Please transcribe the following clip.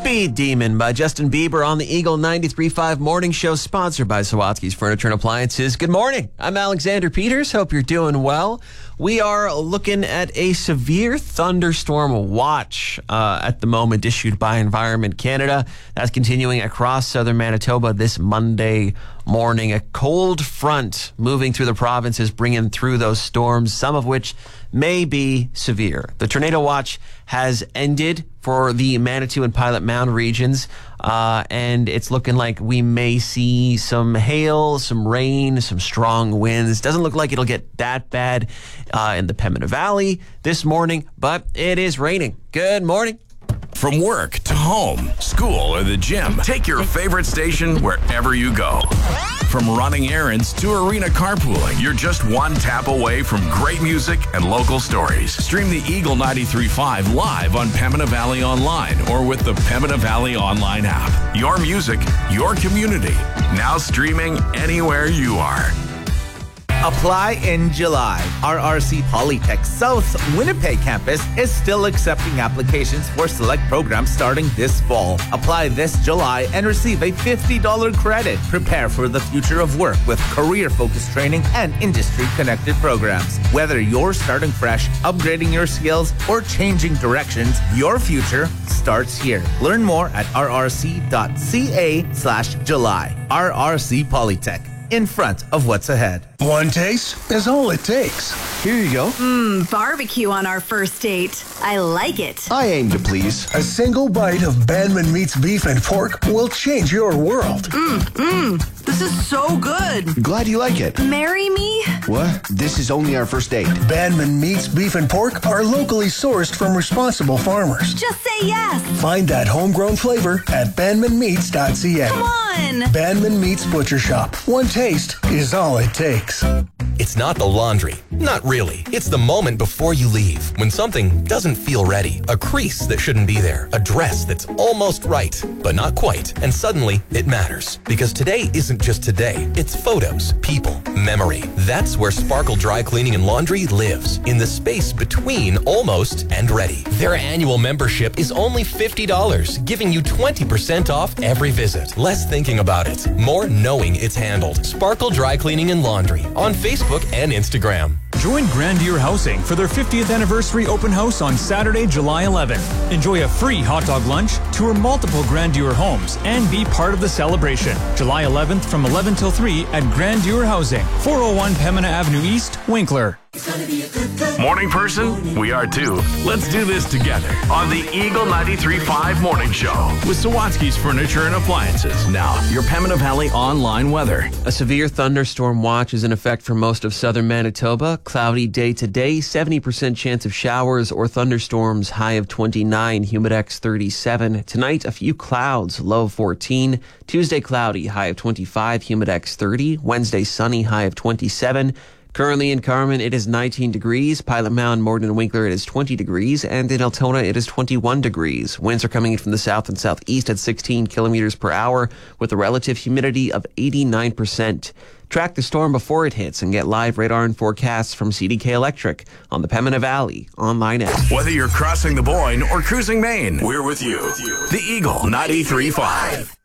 Speed Demon by Justin Bieber on the Eagle 93.5 Morning Show, sponsored by Sawatsky's Furniture and Appliances. Good morning. I'm Alexander Peters. Hope you're doing well. We are looking at a severe thunderstorm watch at the moment issued by Environment Canada. That's continuing across southern Manitoba this Monday morning. A cold front moving through the province is bringing through those storms, some of which may be severe. The tornado watch has ended for the Manitou and Pilot Mound regions, and it's looking like we may see some hail, some rain, some strong winds. Doesn't look like it'll get that bad in the Pembina Valley this morning, but it is raining. Good morning. From work to home, school, or the gym, take your favorite station wherever you go. From running errands to arena carpooling, you're just one tap away from great music and local stories. Stream the Eagle 93.5 live on Pembina Valley Online or with the Pembina Valley Online app. Your music, your community. Now streaming anywhere you are. Apply in July. RRC Polytech South Winnipeg campus is still accepting applications for select programs starting this fall. Apply this July and receive a $50 credit. Prepare for the future of work with career-focused training and industry-connected programs. Whether you're starting fresh, upgrading your skills, or changing directions, your future starts here. Learn more at rrc.ca/July. RRC Polytech. In front of what's ahead. One taste is all it takes. Here you go. Barbecue on our first date. I like it. I aim to please. A single bite of Bandman Meats Beef and Pork will change your world. This is so good. Glad you like it. Marry me? What? This is only our first date. Bandman Meats Beef and Pork are locally sourced from responsible farmers. Just say yes. Find that homegrown flavor at bandmanmeats.ca. Come on. Bandman Meats Butcher Shop. One taste is all it takes. It's not the laundry. Not really. It's the moment before you leave, when something doesn't feel ready. A crease that shouldn't be there. A dress that's almost right, but not quite. And suddenly, it matters. Because today isn't just today. It's photos, people, memory. That's where Sparkle Dry Cleaning and Laundry lives. In the space between almost and ready. Their annual membership is only $50, giving you 20% off every visit. Less thinking about it, more knowing it's handled. Sparkle Dry Cleaning and Laundry on Facebook and Instagram. Join Grandier Housing for their 50th anniversary open house on Saturday, July 11th. Enjoy a free hot dog lunch, tour multiple Grandier homes, and be part of the celebration. July 11th from 11 till 3 at Grandier Housing, 401 Pembina Avenue East, Winkler. Morning person? We are too. Let's do this together on the Eagle 93.5 Morning Show with Sawatsky's Furniture and Appliances. Now, your Pembina Valley online weather. A severe thunderstorm watch is in effect for most of southern Manitoba. Cloudy day today, 70% chance of showers or thunderstorms, high of 29, humidex 37. Tonight, a few clouds, low of 14. Tuesday, cloudy, high of 25, humidex 30. Wednesday, sunny, high of 27. Currently in Carman, it is 19 degrees. Pilot Mound, Morden, and Winkler, it is 20 degrees. And in Altona, it is 21 degrees. Winds are coming in from the south and southeast at 16 kilometers per hour with a relative humidity of 89%. Track the storm before it hits and get live radar and forecasts from CDK Electric on the Pembina Valley online app. Whether you're crossing the Boyne or cruising Maine, we're with you. The Eagle 93.5.